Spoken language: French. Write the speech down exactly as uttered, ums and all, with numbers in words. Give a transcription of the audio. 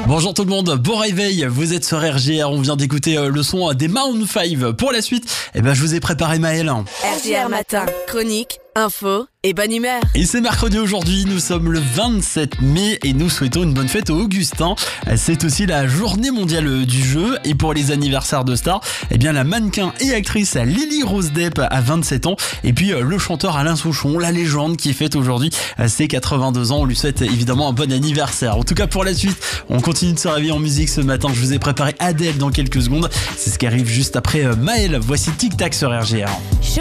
Bonjour tout le monde, bon réveil, vous êtes sur R G R, on vient d'écouter le son des Maroon cinq. Pour la suite, eh ben, je vous ai préparé Maël. R G R Matin, chronique, info et bonne humeur. Et c'est mercredi aujourd'hui, nous sommes le vingt-sept mai et nous souhaitons une bonne fête aux Augustins. C'est aussi la journée mondiale du jeu et pour les anniversaires de stars, eh bien la mannequin et actrice Lily Rose Depp a vingt-sept ans et puis le chanteur Alain Souchon, la légende qui fête aujourd'hui ses quatre-vingt-deux ans. On lui souhaite évidemment un bon anniversaire. En tout cas pour la suite, on continue de se réveiller en musique ce matin. Je vous ai préparé Adèle dans quelques secondes. C'est ce qui arrive juste après Maël. Voici Tic Tac sur R G R.